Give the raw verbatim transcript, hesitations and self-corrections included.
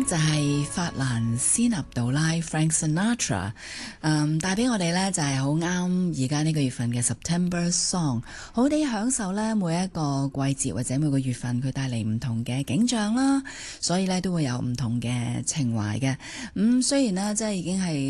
就係法蘭斯納杜拉 Frank Sinatra， 嗯，帶俾我哋呢就係好啱而家呢個月份嘅 September Song， 好地享受呢每一個季節或者每個月份佢帶嚟唔同嘅景象啦，所以呢都會有唔同嘅情懷嘅。咁、嗯、雖然呢即係已經係